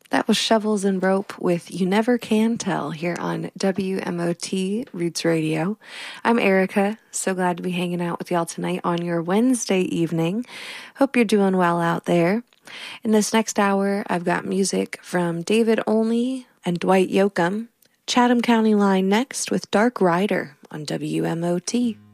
That was Shovels and Rope with You Never Can Tell here on WMOT Roots Radio. I'm Erica. So glad to be hanging out with y'all tonight on your Wednesday evening. Hope you're doing well out there. In this next hour, I've got music from David Olney and Dwight Yoakam. Chatham County Line next with Dark Rider on WMOT.